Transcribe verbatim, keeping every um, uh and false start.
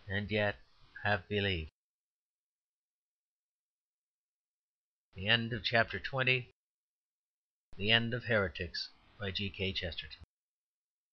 and yet have believed. The End of Chapter twenty. The End of Heretics, by G. K. Chesterton.